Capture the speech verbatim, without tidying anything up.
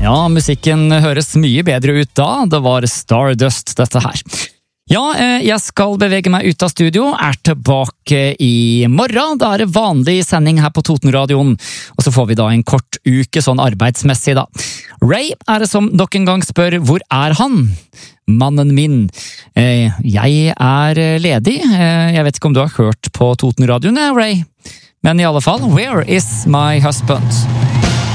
Ja, musikken høres mye bedre ut da. Det var Stardust, dette her. Ja, jeg skal bevege meg ut av studio, er tilbake i morgen. Da er det vanlig sending her på Totenradioen, og så får vi da en kort uke sånn arbeidsmessig da. Ray er det som nok en gang spør, hvor er han? Mannen min. Jeg er ledig. Jeg vet ikke om du har hørt på Totenradioen, Ray? Men i alle fall, where is my husband?